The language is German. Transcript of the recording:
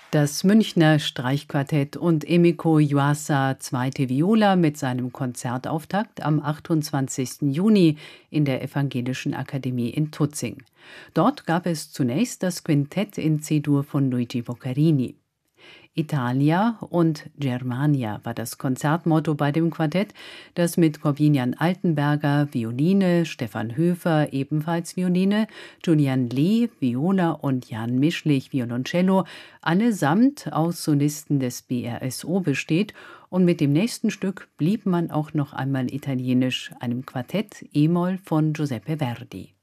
Das Münchner Streichquartett und Emiko Yuasa zweite Viola mit seinem Konzertauftakt am 28. Juni in der Evangelischen Akademie in Tutzing. Dort gab es zunächst das Quintett in C-Dur von Luigi Boccherini. Italia und Germania war das Konzertmotto bei dem Quartett, das mit Korbinian Altenberger Violine, Stefan Höfer ebenfalls Violine, Julian Lee Viola und Jan Mischlich Violoncello, allesamt aus Solisten des BRSO besteht, und mit dem nächsten Stück blieb man auch noch einmal italienisch, einem Quartett E-Moll von Giuseppe Verdi.